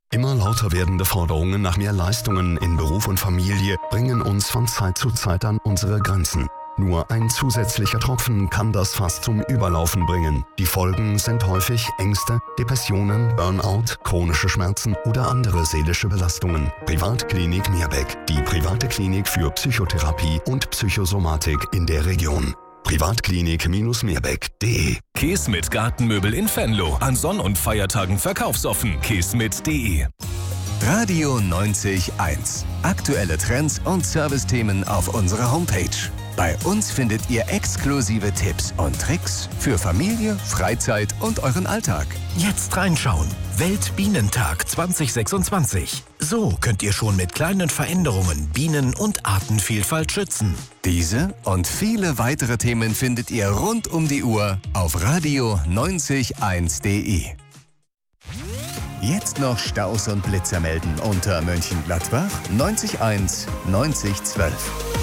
Immer lauter werdende Forderungen nach mehr Leistungen in Beruf und Familie bringen uns von Zeit zu Zeit an unsere Grenzen. Nur ein zusätzlicher Tropfen kann das Fass zum Überlaufen bringen. Die Folgen sind häufig Ängste, Depressionen, Burnout, chronische Schmerzen oder andere seelische Belastungen. Privatklinik Meerbeck, die private Klinik für Psychotherapie und Psychosomatik in der Region. Privatklinik-meerbeck.de. Kesmit Gartenmöbel in Venlo. An Sonn- und Feiertagen verkaufsoffen. kesmit.de. Radio 90.1. Aktuelle Trends und Servicethemen auf unserer Homepage. Bei uns findet ihr exklusive Tipps und Tricks für Familie, Freizeit und euren Alltag. Jetzt reinschauen. Weltbienentag 2026. So könnt ihr schon mit kleinen Veränderungen Bienen- und Artenvielfalt schützen. Diese und viele weitere Themen findet ihr rund um die Uhr auf radio 90.1.de. Jetzt noch Staus und Blitzer melden unter Mönchengladbach 90.1 9012.